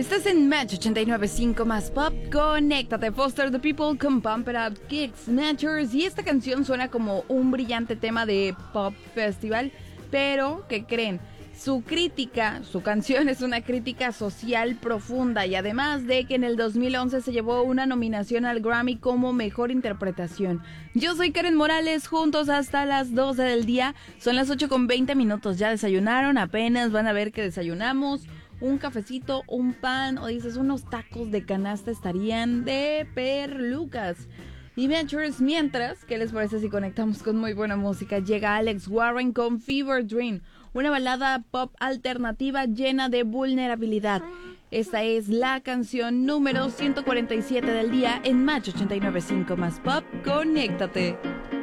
Estás en Match 89.5 más Pop. Conéctate, Foster the People con Pump It Up Kicks Snatchers. Y esta canción suena como un brillante tema de Pop Festival. Pero, ¿qué creen? Su canción es una crítica social profunda. Y además de que en el 2011 se llevó una nominación al Grammy como Mejor Interpretación. Yo soy Karen Morales, juntos hasta las 12 del día. Son las 8:20. ¿Ya desayunaron? Apenas van a ver que desayunamos. Un cafecito, un pan, o dices unos tacos de canasta estarían de perlucas. Y Ventures, mientras, ¿qué les parece si conectamos con muy buena música? Llega Alex Warren con Fever Dream, una balada pop alternativa llena de vulnerabilidad. Esta es la canción número 147 del día en Match 89.5 más Pop. Conéctate.